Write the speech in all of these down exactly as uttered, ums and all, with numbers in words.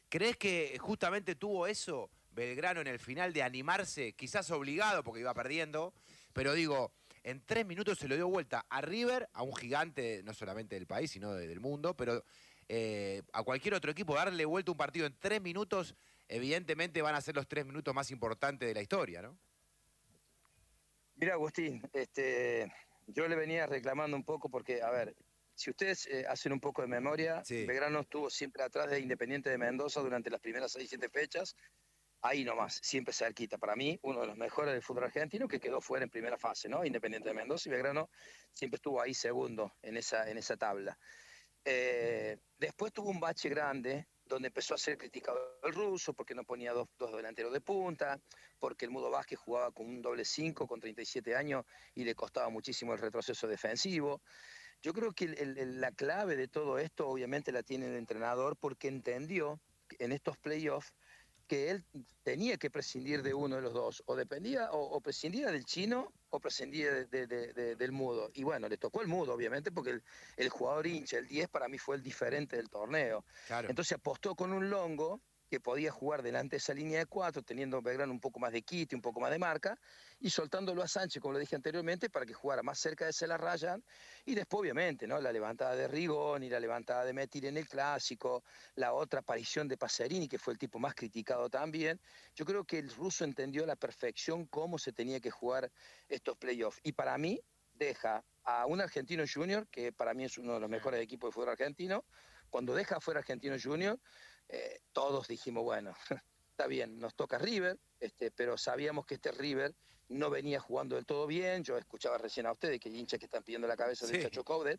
¿Crees que justamente tuvo eso Belgrano en el final de animarse, quizás obligado porque iba perdiendo, pero digo, en tres minutos se lo dio vuelta a River, a un gigante no solamente del país, sino de- del mundo, pero eh, a cualquier otro equipo, darle vuelta un partido en tres minutos, evidentemente van a ser los tres minutos más importantes de la historia, ¿no? Mira, Agustín, este, yo le venía reclamando un poco porque, a ver, si ustedes eh, hacen un poco de memoria, Sí. Belgrano estuvo siempre atrás de Independiente de Mendoza durante las primeras seis, siete fechas, ahí nomás, siempre cerquita. Para mí, uno de los mejores del fútbol argentino que quedó fuera en primera fase, ¿no? Independiente de Mendoza y Belgrano siempre estuvo ahí segundo en esa, en esa tabla. Eh, después tuvo un bache grande donde empezó a ser criticado el ruso porque no ponía dos, dos delanteros de punta, porque el Mudo Vázquez jugaba con un doble cinco con treinta y siete años y le costaba muchísimo el retroceso defensivo. Yo creo que el, el, la clave de todo esto obviamente la tiene el entrenador porque entendió en estos playoffs que él tenía que prescindir de uno de los dos, o dependía, o, o prescindía del chino, o prescindía de, de, de, de, del mudo. Y bueno, le tocó el mudo, obviamente, porque el, el jugador hincha, el diez, para mí fue el diferente del torneo. Claro. Entonces apostó con un Longo que podía jugar delante de esa línea de cuatro, teniendo Belgrano un poco más de quite, un poco más de marca, y soltándolo a Sánchez, como lo dije anteriormente, para que jugara más cerca de Cela Ryan, y después, obviamente, ¿no? La levantada de Rigón y la levantada de Metir en el Clásico, la otra aparición de Pacerini, que fue el tipo más criticado también. Yo creo que el ruso entendió a la perfección cómo se tenía que jugar estos playoffs, y para mí deja a un Argentino Junior, que para mí es uno de los mejores equipos de fútbol argentino. Cuando deja fuera Argentino Junior, eh, todos dijimos, bueno, está bien, nos toca River, este, pero sabíamos que este River no venía jugando del todo bien. Yo escuchaba recién a ustedes que hay hinchas que están pidiendo la cabeza del Sí. Chacho Coudet,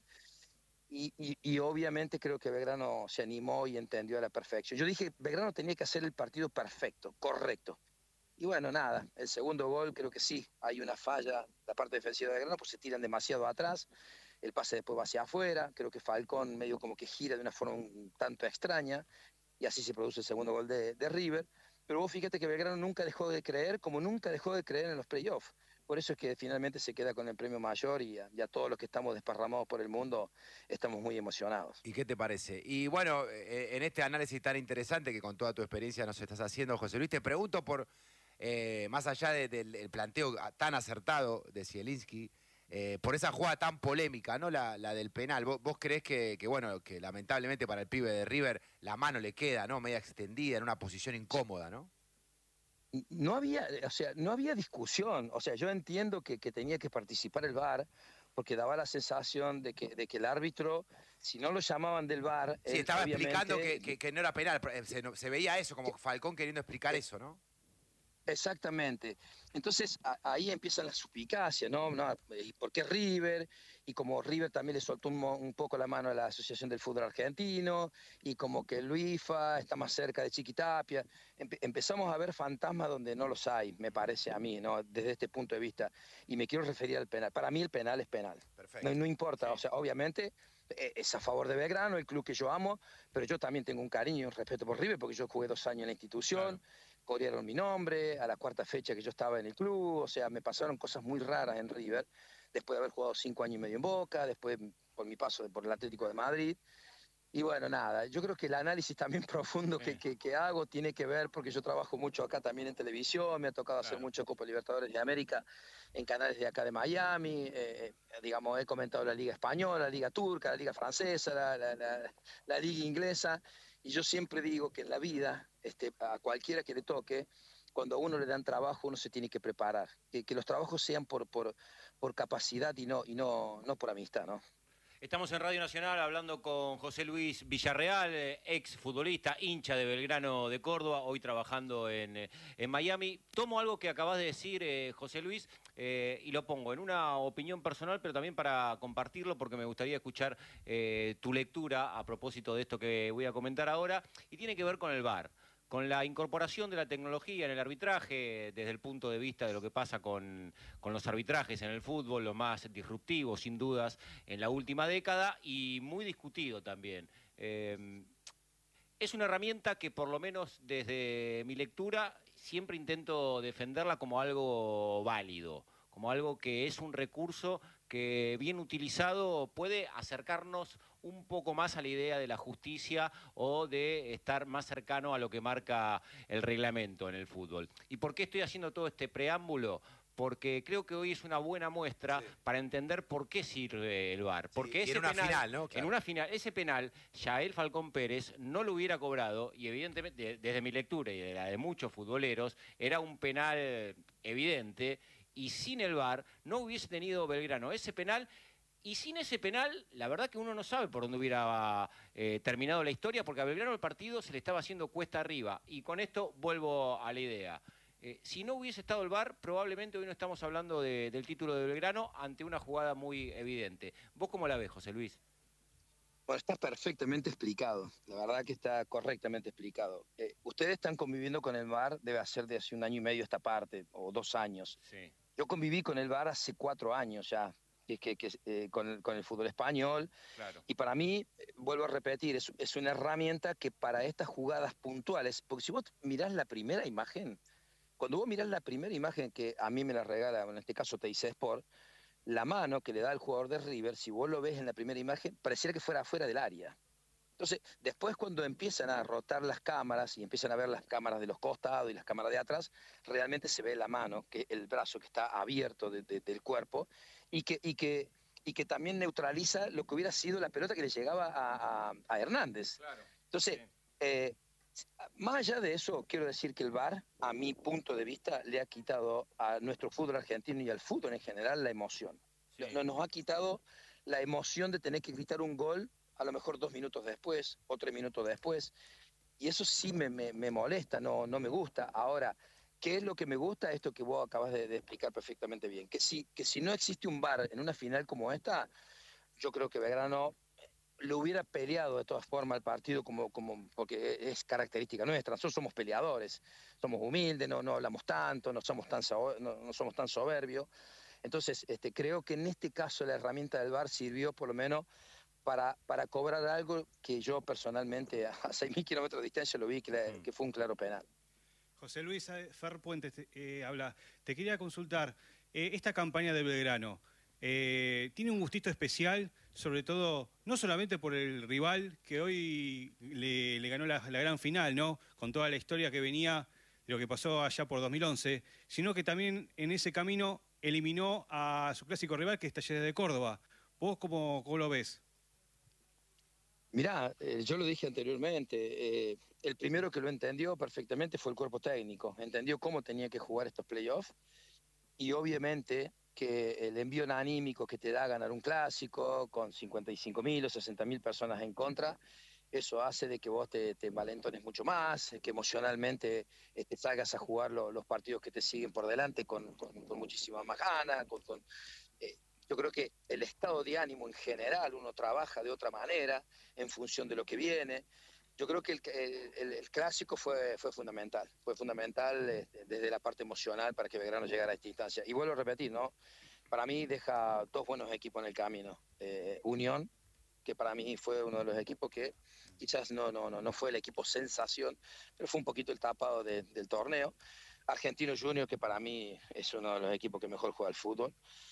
y, y, y obviamente creo que Belgrano se animó y entendió a la perfección. Yo dije, Belgrano tenía que hacer el partido perfecto, correcto. Y bueno, nada, el segundo gol creo que sí, hay una falla, la parte defensiva de Belgrano, pues se tiran demasiado atrás, el pase después va hacia afuera, creo que Falcón medio como que gira de una forma un tanto extraña, y así se produce el segundo gol de, de River. Pero vos fíjate que Belgrano nunca dejó de creer, como nunca dejó de creer en los playoffs. Por eso es que finalmente se queda con el premio mayor, y a, y a todos los que estamos desparramados por el mundo estamos muy emocionados. ¿Y qué te parece? Y bueno, eh, en este análisis tan interesante que con toda tu experiencia nos estás haciendo, José Luis, te pregunto por, eh, más allá de- del el planteo tan acertado de Zielinski, eh, por esa jugada tan polémica, ¿no? La, la del penal. ¿Vos, vos creés que, que, bueno, que lamentablemente para el pibe de River la mano le queda, ¿no? Media extendida, en una posición incómoda, ¿no? No había, o sea, no había discusión. O sea, yo entiendo que, que tenía que participar el V A R, porque daba la sensación de que, de que el árbitro, si no lo llamaban del V A R, Sí, él estaba explicando que, obviamente... que- que no era penal, pero, eh, se, no- se veía eso, como que- Falcón queriendo explicar eh, eso, ¿no? Exactamente. Entonces a- ahí empiezan las suspicacias, ¿no? ¿No? ¿Y por qué River? Y como River también le soltó un, mo- un poco la mano a la Asociación del Fútbol Argentino, y como que el UIFA está más cerca de Chiquitapia. Empe- empezamos a ver fantasmas donde no los hay, me parece a mí, ¿no? Desde este punto de vista. Y me quiero referir al penal. Para mí el penal es penal. No, Perfecto. no importa, o Sí. sea, obviamente eh, es a favor de Belgrano, el club que yo amo, pero yo también tengo un cariño y un respeto por River porque yo jugué dos años en la institución, Claro. corearon mi nombre a la cuarta fecha que yo estaba en el club. O sea, me pasaron cosas muy raras en River, después de haber jugado cinco años y medio en Boca, después por mi paso por el Atlético de Madrid. Y bueno, nada, yo creo que el análisis también profundo que, Sí, que, que hago tiene que ver porque yo trabajo mucho acá también en televisión, me ha tocado hacer claro. mucho Copa Libertadores de América en canales de acá de Miami. Eh, digamos, he comentado la Liga Española, la Liga Turca, la Liga Francesa, la, la, la, la Liga Inglesa, y yo siempre digo que en la vida, este, a cualquiera que le toque, cuando a uno le dan trabajo, uno se tiene que preparar, que, que los trabajos sean por, por, por capacidad y no, y no, no por amistad, ¿no? Estamos en Radio Nacional hablando con José Luis Villarreal, eh, ex futbolista, hincha de Belgrano de Córdoba, hoy trabajando en, eh, en Miami. Tomo algo que acabas de decir, eh, José Luis, eh, y lo pongo en una opinión personal, pero también para compartirlo, porque me gustaría escuchar eh, tu lectura a propósito de esto que voy a comentar ahora, y tiene que ver con el V A R. Con la incorporación de la tecnología en el arbitraje, desde el punto de vista de lo que pasa con, con los arbitrajes en el fútbol, lo más disruptivo, sin dudas, en la última década, y muy discutido también. Eh, es una herramienta que, por lo menos desde mi lectura, siempre intento defenderla como algo válido, como algo que es un recurso que, bien utilizado, puede acercarnos un poco más a la idea de la justicia o de estar más cercano a lo que marca el reglamento en el fútbol. ¿Y por qué estoy haciendo todo este preámbulo? Porque creo que hoy es una buena muestra sí. para entender por qué sirve el V A R. Porque sí, ese en una penal, final, ¿no? Claro. En una final, ese penal, Yael Falcón Pérez no lo hubiera cobrado y evidentemente, desde mi lectura y de la de muchos futboleros, era un penal evidente y sin el V A R no hubiese tenido Belgrano ese penal. Y sin ese penal, la verdad que uno no sabe por dónde hubiera eh, terminado la historia, porque a Belgrano el partido se le estaba haciendo cuesta arriba. Y con esto vuelvo a la idea. Eh, si no hubiese estado el V A R, probablemente hoy no estamos hablando de, del título de Belgrano ante una jugada muy evidente. ¿Vos cómo la ves, José Luis? Bueno, está perfectamente explicado. La verdad que está correctamente explicado. Eh, ustedes están conviviendo con el V A R, debe ser de hace un año y medio esta parte, o dos años. Sí. Yo conviví con el V A R hace cuatro años ya. Que, que, que, eh, con, el, con el fútbol español. Claro. Y para mí, eh, vuelvo a repetir, es, es una herramienta que para estas jugadas puntuales, porque si vos mirás la primera imagen, cuando vos mirás la primera imagen que a mí me la regala, en este caso T I C Sport, la mano que le da el jugador de River, si vos lo ves en la primera imagen, pareciera que fuera afuera del área. Entonces, después cuando empiezan a rotar las cámaras y empiezan a ver las cámaras de los costados y las cámaras de atrás, realmente se ve la mano, que el brazo que está abierto de, de, del cuerpo y que, y, que, y que también neutraliza lo que hubiera sido la pelota que le llegaba a, a, a Hernández. Claro. Entonces, sí. eh, más allá de eso, quiero decir que el V A R, a mi punto de vista, le ha quitado a nuestro fútbol argentino y al fútbol en general la emoción. Sí. No, nos ha quitado la emoción de tener que gritar un gol a lo mejor dos minutos después o tres minutos después, y eso sí me, me, me molesta, no, no me gusta. Ahora, ¿qué es lo que me gusta? Esto que vos acabas de, de explicar perfectamente bien, que si, que si no existe un V A R en una final como esta, yo creo que Belgrano lo hubiera peleado de todas formas el partido, como, como, porque es característica nuestra. Nosotros somos peleadores, somos humildes, no, no hablamos tanto, no somos tan, no, no somos tan soberbios. Entonces, este, creo que en este caso la herramienta del V A R sirvió por lo menos Para, para cobrar algo que yo personalmente a seis mil kilómetros de distancia lo vi que, la, que fue un claro penal. José Luis Fer Puentes eh, habla. Te quería consultar, eh, esta campaña de Belgrano, eh, ¿tiene un gustito especial, sobre todo, no solamente por el rival que hoy le, le ganó la, la gran final, ¿no? Con toda la historia que venía de lo que pasó allá por dos mil once, sino que también en ese camino eliminó a su clásico rival, que es Talleres de Córdoba. ¿Vos cómo, cómo lo ves? Mirá, eh, yo lo dije anteriormente, eh, el primero que lo entendió perfectamente fue el cuerpo técnico, entendió cómo tenía que jugar estos playoffs y obviamente que el envío anímico que te da ganar un clásico con cincuenta y cinco mil o sesenta mil personas en contra, eso hace de que vos te, te envalentones mucho más, que emocionalmente eh, te salgas a jugar lo, los partidos que te siguen por delante con, con, con muchísima más ganas, con... con eh, Yo creo que el estado de ánimo en general, uno trabaja de otra manera en función de lo que viene. Yo creo que el, el, el clásico fue, fue fundamental, fue fundamental este, desde la parte emocional para que Belgrano llegara a esta instancia. Y vuelvo a repetir, ¿no? Para mí deja dos buenos equipos en el camino. Eh, Unión, que para mí fue uno de los equipos que quizás no, no, no, no fue el equipo sensación, pero fue un poquito el tapado de, del torneo. Argentino Junior, que para mí es uno de los equipos que mejor juega al fútbol.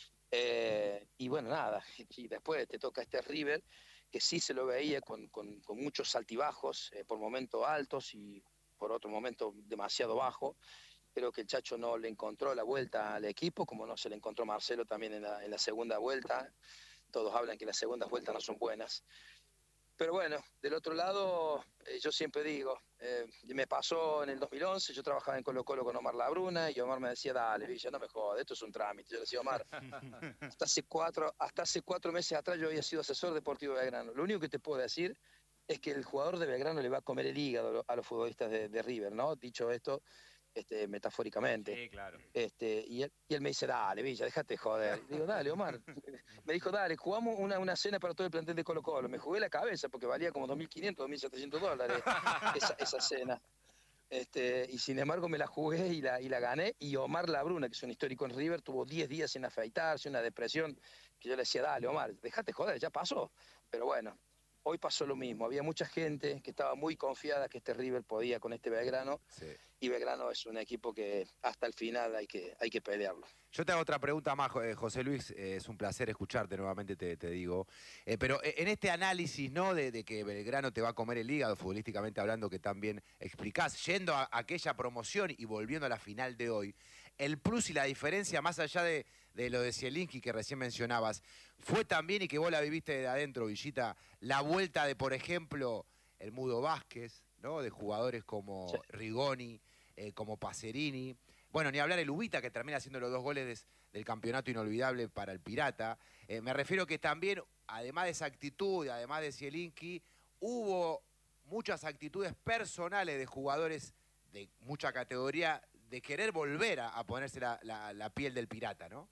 Eh, y bueno, nada, y después te toca este River, que sí se lo veía con, con, con muchos altibajos, eh, por momentos altos y por otro momento demasiado bajo. Creo que el Chacho no le encontró la vuelta al equipo, como no se le encontró Marcelo también en la, en la segunda vuelta. Todos hablan que las segundas vueltas no son buenas. Pero bueno, del otro lado, eh, yo siempre digo, eh, me pasó en el dos mil once, yo trabajaba en Colo Colo con Omar Labruna y Omar me decía, dale, Villa, no me jodas, esto es un trámite. Yo le decía, Omar, hasta hace cuatro, hasta hace cuatro meses atrás yo había sido asesor deportivo de Belgrano. Lo único que te puedo decir es que el jugador de Belgrano le va a comer el hígado a los futbolistas de, de River, ¿no? Dicho esto, este, metafóricamente. Sí, claro. Este, y, él, y él me dice, dale, Villa, déjate joder. Y digo, dale, Omar. Me dijo, dale, jugamos una, una cena para todo el plantel de Colo Colo. Me jugué la cabeza porque valía como dos mil quinientos, dos mil setecientos dólares esa, esa cena. Este, y sin embargo me la jugué y la, y la gané. Y Omar Labruna, que es un histórico en River, tuvo diez días sin afeitarse, una depresión, que yo le decía, dale, Omar, déjate joder, ya pasó. Pero bueno, Hoy pasó lo mismo, había mucha gente que estaba muy confiada que este River podía con este Belgrano, Sí. y Belgrano es un equipo que hasta el final hay que, hay que pelearlo. Yo te hago otra pregunta más, eh, José Luis, eh, es un placer escucharte nuevamente, te, te digo. Eh, pero eh, en este análisis, ¿no? De, de que Belgrano te va a comer el hígado, futbolísticamente hablando, que también explicás, yendo a aquella promoción y volviendo a la final de hoy, el plus y la diferencia, más allá de, de lo de Zielinski que recién mencionabas, fue también, y que vos la viviste de adentro, Villita, la vuelta de, por ejemplo, el Mudo Vázquez, ¿no? De jugadores como Sí. Rigoni, eh, como Pacerini. Bueno, ni hablar el Ubita, que termina haciendo los dos goles des, del campeonato inolvidable para el Pirata. Eh, me refiero que también, además de esa actitud, además de Zielinski, hubo muchas actitudes personales de jugadores de mucha categoría de querer volver a, a ponerse la, la, la piel del Pirata, ¿no?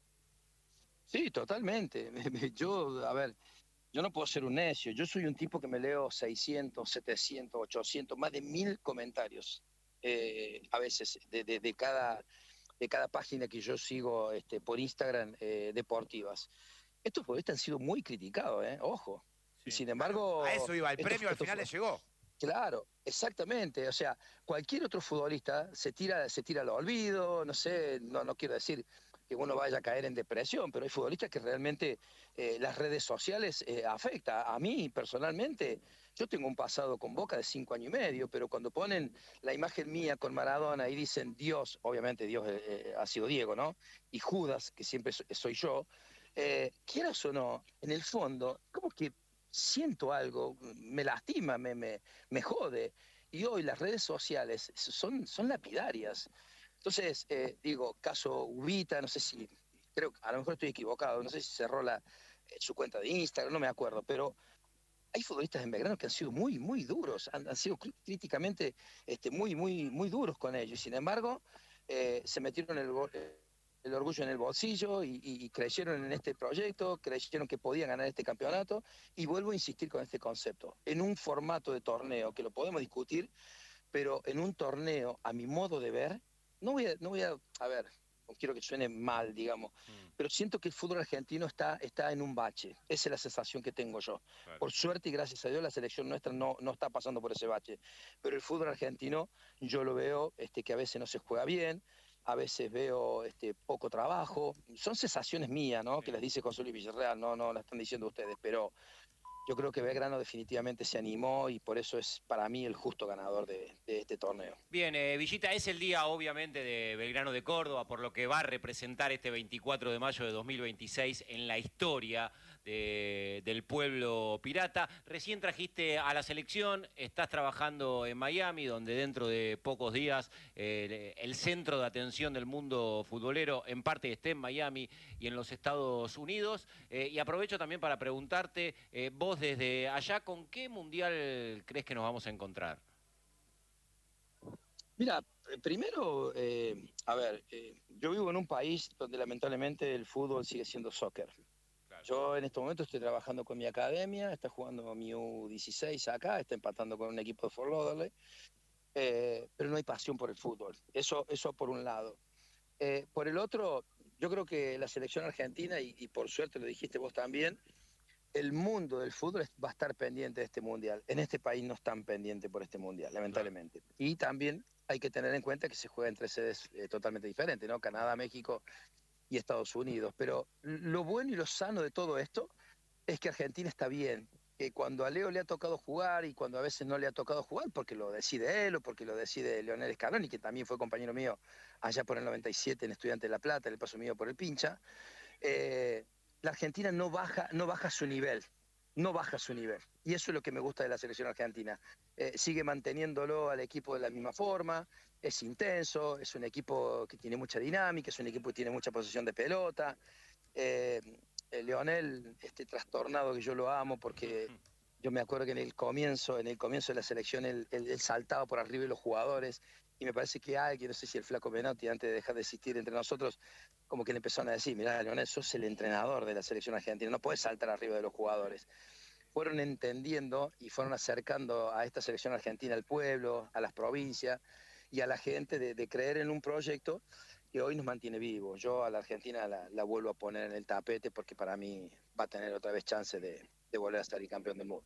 Sí, totalmente. Yo, a ver, yo no puedo ser un necio. Yo soy un tipo que me leo seiscientos, setecientos, ochocientos, más de mil comentarios, eh, a veces, de, de, de, cada, de cada página que yo sigo este, por Instagram, eh, deportivas. Estos futbolistas han sido muy criticados, ¿eh? Ojo. Sí. Y sin embargo... A eso iba, el estos, premio al estos, final le llegó. Claro, exactamente. O sea, cualquier otro futbolista se tira, se tira al olvido, no sé, no, no quiero decir que uno vaya a caer en depresión, pero hay futbolistas que realmente eh, las redes sociales eh, afecta. A mí, personalmente, yo tengo un pasado con Boca de cinco años y medio, pero cuando ponen la imagen mía con Maradona y dicen Dios, obviamente Dios eh, eh, ha sido Diego, ¿no? Y Judas, que siempre soy yo, eh, quieras o no, en el fondo, como que siento algo, me lastima, me, me, me jode. Y hoy las redes sociales son, son lapidarias. Entonces, eh, digo, caso Ubita, no sé si, creo que a lo mejor estoy equivocado, no sé si cerró la, eh, su cuenta de Instagram, no me acuerdo, pero hay futbolistas en Belgrano que han sido muy, muy duros, han, han sido críticamente este, muy, muy, muy duros con ellos. Sin embargo, eh, se metieron el, el orgullo en el bolsillo y, y, y creyeron en este proyecto, creyeron que podían ganar este campeonato, y vuelvo a insistir con este concepto. En un formato de torneo, que lo podemos discutir, pero en un torneo, a mi modo de ver, no voy a, no voy a, a ver, no quiero que suene mal, digamos, mm. pero siento que el fútbol argentino está, está en un bache. Esa es la sensación que tengo yo. Claro. Por suerte y gracias a Dios, la selección nuestra no, no está pasando por ese bache. Pero el fútbol argentino, yo lo veo este, que a veces no se juega bien, a veces veo este, poco trabajo. Son sensaciones mías, ¿no? Sí. Que les dice José Luis Villarreal, no, no las están diciendo ustedes, pero yo creo que Belgrano definitivamente se animó y por eso es para mí el justo ganador de, de este torneo. Bien, eh, Villita, es el día obviamente de Belgrano de Córdoba, por lo que va a representar este veinticuatro de mayo de dos mil veintiséis en la historia de, del pueblo pirata. Recién trajiste a la selección, estás trabajando en Miami, donde dentro de pocos días eh, el centro de atención del mundo futbolero en parte esté en Miami y en los Estados Unidos. Eh, y aprovecho también para preguntarte, eh, vos desde allá, ¿con qué mundial crees que nos vamos a encontrar? Mira, primero, eh, a ver, eh, yo vivo en un país donde lamentablemente el fútbol sigue siendo soccer. Claro. Yo en este momento estoy trabajando con mi academia, está jugando mi U dieciséis acá, está empatando con un equipo de Fort Lauderdale, eh, pero no hay pasión por el fútbol. Eso, eso por un lado. Eh, por el otro, yo creo que la selección argentina, y, y por suerte lo dijiste vos también, el mundo del fútbol va a estar pendiente de este mundial. En este país no están pendientes por este mundial, lamentablemente. Claro. Y también hay que tener en cuenta que se juega en tres sedes eh, totalmente diferentes, ¿no? Canadá, México y Estados Unidos. Pero lo bueno y lo sano de todo esto es que Argentina está bien. Que cuando a Leo le ha tocado jugar y cuando a veces no le ha tocado jugar, porque lo decide él o porque lo decide Leonel Scaloni, que también fue compañero mío allá por el noventa y siete en Estudiantes de La Plata, el paso mío por el Pincha, eh, la Argentina no baja, no baja su nivel, no baja su nivel. Y eso es lo que me gusta de la selección argentina. Eh, sigue manteniéndolo al equipo de la misma forma, es intenso, es un equipo que tiene mucha dinámica, es un equipo que tiene mucha posesión de pelota. Eh, eh, Leonel, este trastornado que yo lo amo porque yo me acuerdo que en el comienzo, en el comienzo de la selección él, él, él saltaba por arriba de los jugadores y me parece que alguien, no sé si el flaco Menotti, antes de dejar de existir entre nosotros, como que le empezaron a decir, mirá, Leonel, sos el entrenador de la selección argentina, no podés saltar arriba de los jugadores. Fueron entendiendo y fueron acercando a esta selección argentina al pueblo, a las provincias y a la gente de, de creer en un proyecto que hoy nos mantiene vivos. Yo a la Argentina la, la vuelvo a poner en el tapete porque para mí va a tener otra vez chance de, de volver a estar el campeón del mundo.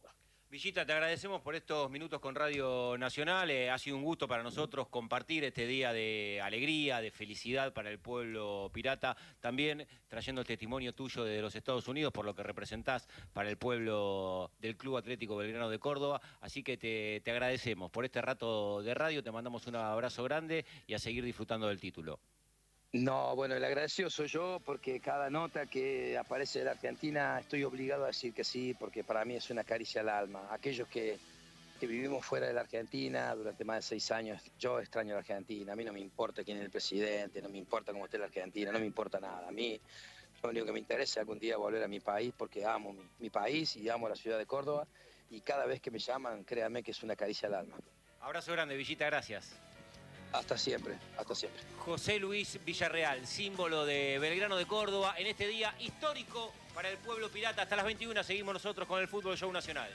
Villita, te agradecemos por estos minutos con Radio Nacional. Eh, ha sido un gusto para nosotros compartir este día de alegría, de felicidad para el pueblo pirata. También trayendo el testimonio tuyo de los Estados Unidos por lo que representás para el pueblo del Club Atlético Belgrano de Córdoba. Así que te, te agradecemos por este rato de radio. Te mandamos un abrazo grande y a seguir disfrutando del título. No, bueno, el agradecido soy yo porque cada nota que aparece de la Argentina estoy obligado a decir que sí, porque para mí es una caricia al alma. Aquellos que, que vivimos fuera de la Argentina durante más de seis años, yo extraño la Argentina. A mí no me importa quién es el presidente, no me importa cómo esté la Argentina, no me importa nada. A mí lo único que me interesa es algún día volver a mi país porque amo mi, mi país y amo la ciudad de Córdoba. Y cada vez que me llaman, créanme que es una caricia al alma. Abrazo grande, Villita, gracias. Hasta siempre, hasta siempre. José Luis Villarreal, símbolo de Belgrano de Córdoba, en este día histórico para el pueblo pirata. Hasta las veintiuna seguimos nosotros con el Fútbol Show Nacional.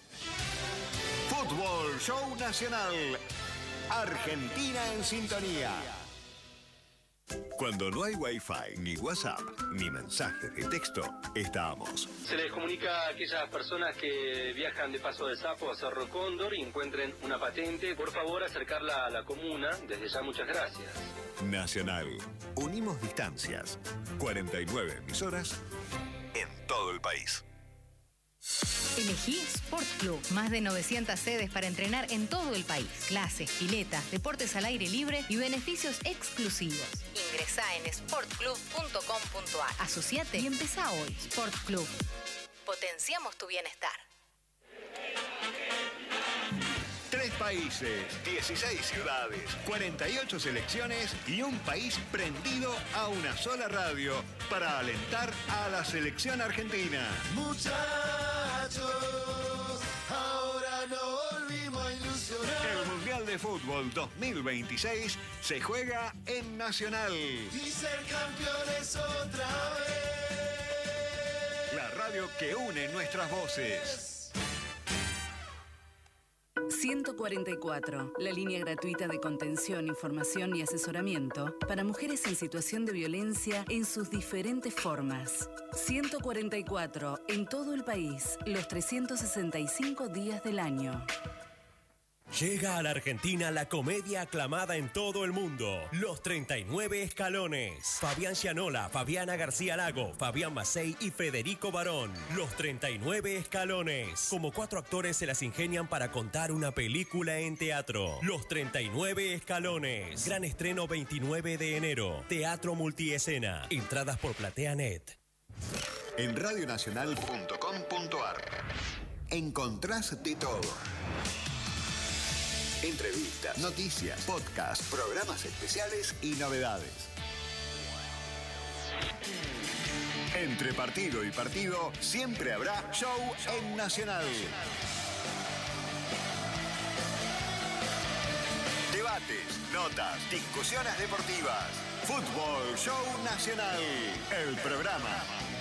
Fútbol Show Nacional. Argentina en sintonía. Cuando no hay Wi-Fi, ni WhatsApp, ni mensajes de texto, estamos. Se les comunica a aquellas personas que viajan de Paso de Sapo a Cerro Cóndor y encuentren una patente, por favor acercarla a la comuna. Desde ya, muchas gracias. Nacional. Unimos distancias. cuarenta y nueve emisoras en todo el país. Elegí Sport Club. Más de novecientas sedes para entrenar en todo el país. Clases, piletas, deportes al aire libre y beneficios exclusivos. Ingresá en sport club punto com punto a r. Asociate y empezá hoy. Sport Club. Potenciamos tu bienestar. Tres países, dieciséis ciudades, cuarenta y ocho selecciones y un país prendido a una sola radio para alentar a la selección argentina. Muchachos, ahora no volvimos a ilusionar. El Mundial de Fútbol dos mil veintiséis se juega en Nacional. Y ser campeones otra vez. La radio que une nuestras voces. ciento cuarenta y cuatro, la línea gratuita de contención, información y asesoramiento para mujeres en situación de violencia en sus diferentes formas. ciento cuarenta y cuatro, en todo el país, los trescientos sesenta y cinco días del año. Llega a la Argentina la comedia aclamada en todo el mundo, Los treinta y nueve Escalones. Fabián Gianola, Fabiana García Lago, Fabián Macei y Federico Barón. Los treinta y nueve Escalones. Como cuatro actores se las ingenian para contar una película en teatro. Los treinta y nueve Escalones. Gran estreno veintinueve de enero. Teatro Multiescena. Entradas por PlateaNet. En radio nacional punto com punto a r encontrás de todo. Entrevistas, noticias, podcasts, programas especiales y novedades. Entre partido y partido siempre habrá show en Nacional. Debates, notas, discusiones deportivas. Fútbol Show Nacional. El programa